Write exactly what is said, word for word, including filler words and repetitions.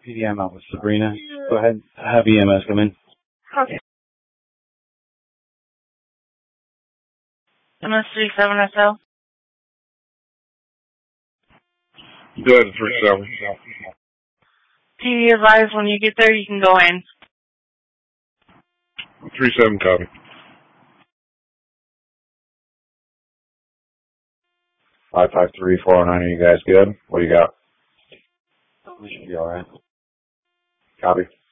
P D M out with Sabrina. Go ahead. Have E M S come in. Okay. M S three seven S L. Go ahead, three seven. T V advise when you get there, you can go in. three seven copy. five five three, four oh nine, are you guys good? What do you got? We should be alright. Copy.